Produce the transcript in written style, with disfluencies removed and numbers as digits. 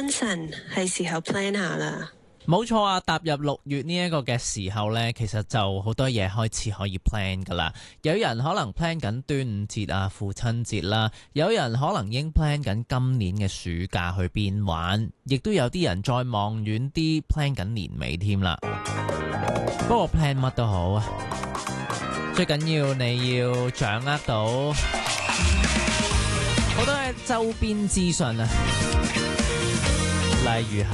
安神，係時候 plan 下啦。 冇錯啊，踏入6月呢一個嘅時候呢，其實就好多嘢開始可以 plan 噶啦。有人可能 plan 緊端午節啊、父親節啦，有人可能已經 plan 緊今年嘅暑假去邊玩，亦都有啲人再望遠啲 plan 緊年尾添啦。不過 plan 乜都好啊，最緊要你要掌握到好多嘅周邊資訊啊，例如